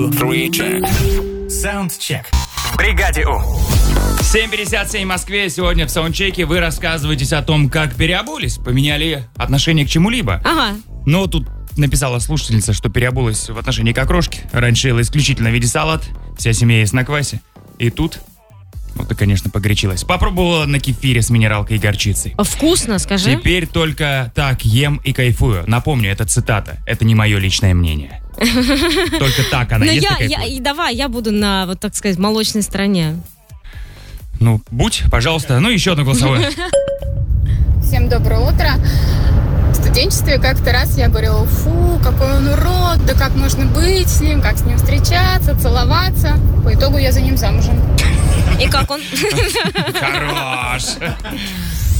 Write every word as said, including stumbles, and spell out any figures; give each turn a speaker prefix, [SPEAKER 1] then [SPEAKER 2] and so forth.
[SPEAKER 1] Саундчек. В бригаде У.
[SPEAKER 2] семь пятьдесят семь в Москве. Сегодня в саундчеке вы рассказываетесь о том, как переобулись, поменяли отношение к чему-либо.
[SPEAKER 3] Ага.
[SPEAKER 2] Но тут написала слушательница, что переобулась в отношении к окрошке. Раньше ела исключительно в виде салат, вся семья есть на квасе. И тут, ну ты, конечно, погорячилась. Попробовала на кефире с минералкой и горчицей.
[SPEAKER 3] Вкусно, скажи.
[SPEAKER 2] Теперь только так ем и кайфую. Напомню, это цитата. Это не мое личное мнение. Только так она
[SPEAKER 3] Ну
[SPEAKER 2] ест и
[SPEAKER 3] я,
[SPEAKER 2] кайфует.
[SPEAKER 3] я, и давай, я буду на, вот так сказать, молочной стороне.
[SPEAKER 2] Ну, будь, пожалуйста. Ну, еще одно голосовое.
[SPEAKER 4] Всем доброе утро. В студенчестве как-то раз я говорила: фу, какой он урод, да как можно быть с ним, как с ним встречаться, целоваться. По итогу я за ним замужем.
[SPEAKER 3] И как он?
[SPEAKER 2] Хорош.